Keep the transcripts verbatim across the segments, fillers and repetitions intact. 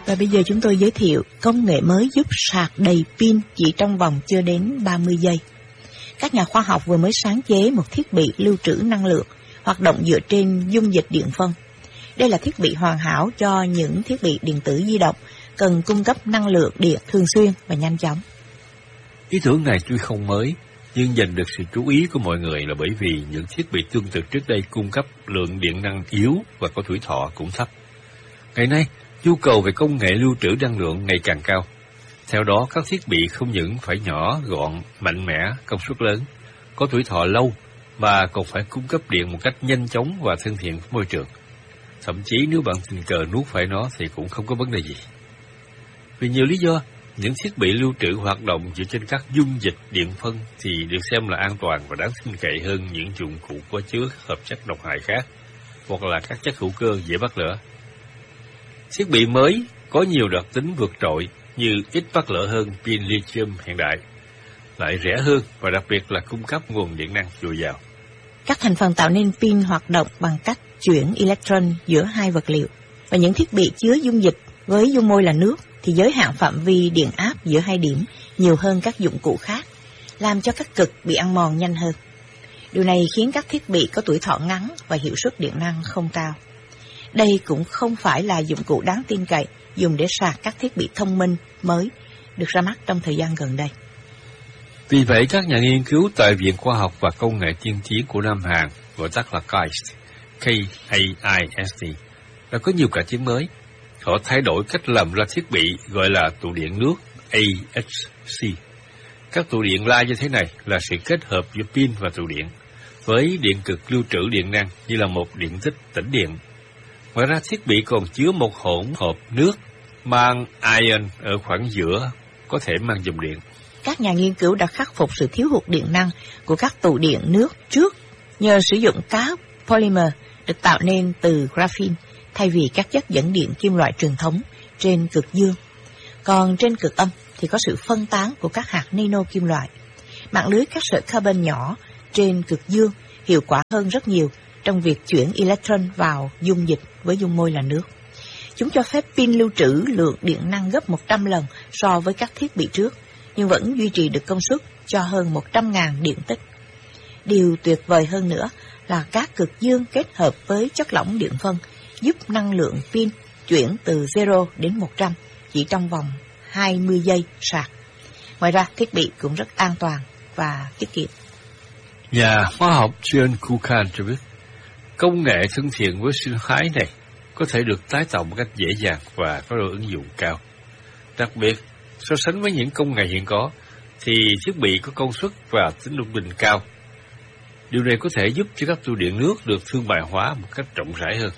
Và bây giờ chúng tôi giới thiệu công nghệ mới giúp sạc đầy pin chỉ trong vòng chưa đến ba mươi giây. Các nhà khoa học vừa mới sáng chế một thiết bị lưu trữ năng lượng hoạt động dựa trên dung dịch điện phân. Đây là thiết bị hoàn hảo cho những thiết bị điện tử di động cần cung cấp năng lượng điện thường xuyên và nhanh chóng. Ý tưởng này tuy không mới, nhưng giành được sự chú ý của mọi người là bởi vì những thiết bị tương tự trước đây cung cấp lượng điện năng yếu và có tuổi thọ cũng thấp. Ngày nay, nhu cầu về công nghệ lưu trữ năng lượng ngày càng cao. Theo đó, các thiết bị không những phải nhỏ, gọn, mạnh mẽ, công suất lớn, có tuổi thọ lâu, mà còn phải cung cấp điện một cách nhanh chóng và thân thiện với môi trường. Thậm chí nếu bạn tình cờ nuốt phải nó thì cũng không có vấn đề gì. Vì nhiều lý do, những thiết bị lưu trữ hoạt động dựa trên các dung dịch điện phân thì được xem là an toàn và đáng tin cậy hơn những dụng cụ có chứa các hợp chất độc hại khác, hoặc là các chất hữu cơ dễ bắt lửa. Thiết bị mới có nhiều đặc tính vượt trội như ít bắt lửa hơn pin lithium hiện đại, lại rẻ hơn và đặc biệt là cung cấp nguồn điện năng dồi dào. Các thành phần tạo nên pin hoạt động bằng cách chuyển electron giữa hai vật liệu, và những thiết bị chứa dung dịch với dung môi là nước thì giới hạn phạm vi điện áp giữa hai điểm nhiều hơn các dụng cụ khác, làm cho các cực bị ăn mòn nhanh hơn. Điều này khiến các thiết bị có tuổi thọ ngắn và hiệu suất điện năng không cao. Đây cũng không phải là dụng cụ đáng tin cậy dùng để sạc các thiết bị thông minh mới được ra mắt trong thời gian gần đây. Vì vậy, các nhà nghiên cứu tại Viện Khoa học và Công nghệ Tiên tiến của Nam Hàn, gọi tắt là KAIST, K A I S T, đã có nhiều cải tiến mới. Họ thay đổi cách làm ra thiết bị gọi là tụ điện nước A H C. Các tụ điện la như thế này là sự kết hợp giữa pin và tụ điện, với điện cực lưu trữ điện năng như là một điện tích tĩnh điện. Ngoài ra, thiết bị còn chứa một hỗn hợp nước mang ion ở khoảng giữa, có thể mang dòng điện. Các nhà nghiên cứu đã khắc phục sự thiếu hụt điện năng của các tụ điện nước trước nhờ sử dụng cáp polymer được tạo nên từ graphene thay vì các chất dẫn điện kim loại truyền thống trên cực dương. Còn trên cực âm thì có sự phân tán của các hạt nano kim loại. Mạng lưới các sợi carbon nhỏ trên cực dương hiệu quả hơn rất nhiều trong việc chuyển electron vào dung dịch với dung môi là nước. Chúng cho phép pin lưu trữ lượng điện năng gấp một trăm lần so với các thiết bị trước, nhưng vẫn duy trì được công suất cho hơn một trăm nghìn điện tích. Điều tuyệt vời hơn nữa là các cực dương kết hợp với chất lỏng điện phân giúp năng lượng pin chuyển từ zero đến một trăm chỉ trong vòng hai mươi giây sạc. Ngoài ra, thiết bị cũng rất an toàn và tiết kiệm. Nhà khoa học John Kukan cho biết, công nghệ thân thiện với sinh thái này có thể được tái tạo một cách dễ dàng và có độ ứng dụng cao. Đặc biệt, so sánh với những công nghệ hiện có, thì thiết bị có công suất và tính trung bình cao. Điều này có thể giúp cho các tụ điện nước được thương mại hóa một cách rộng rãi hơn.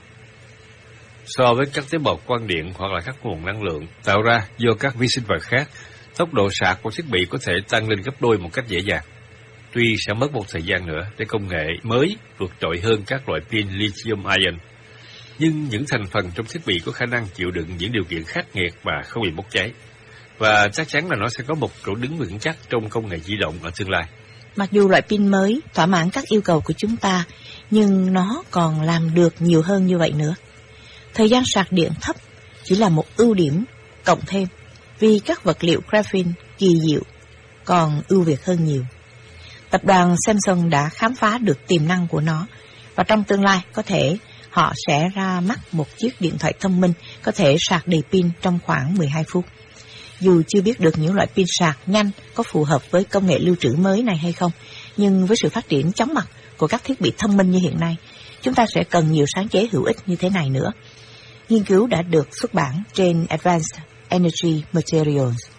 So với các tế bào quang điện hoặc là các nguồn năng lượng tạo ra do các vi sinh vật khác, tốc độ sạc của thiết bị có thể tăng lên gấp đôi một cách dễ dàng. Tuy sẽ mất một thời gian nữa để công nghệ mới vượt trội hơn các loại pin lithium-ion, nhưng những thành phần trong thiết bị có khả năng chịu đựng những điều kiện khắc nghiệt và không bị bốc cháy. Và chắc chắn là nó sẽ có một chỗ đứng vững chắc trong công nghệ di động ở tương lai. Mặc dù loại pin mới thỏa mãn các yêu cầu của chúng ta, nhưng nó còn làm được nhiều hơn như vậy nữa. Thời gian sạc điện thấp chỉ là một ưu điểm cộng thêm, vì các vật liệu graphene kỳ diệu còn ưu việt hơn nhiều. Tập đoàn Samsung đã khám phá được tiềm năng của nó, và trong tương lai có thể họ sẽ ra mắt một chiếc điện thoại thông minh có thể sạc đầy pin trong khoảng mười hai phút. Dù chưa biết được những loại pin sạc nhanh có phù hợp với công nghệ lưu trữ mới này hay không, nhưng với sự phát triển chóng mặt của các thiết bị thông minh như hiện nay, chúng ta sẽ cần nhiều sáng chế hữu ích như thế này nữa. Nghiên cứu đã được xuất bản trên Advanced Energy Materials.